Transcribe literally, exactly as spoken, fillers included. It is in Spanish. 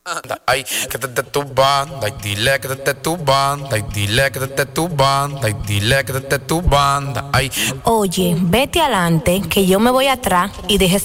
Ay, que te tu banda, y dile que te tu banda, y dile que te tu banda, y dile que te tu banda. Ay, Oye, vete adelante, que yo me voy atrás y deje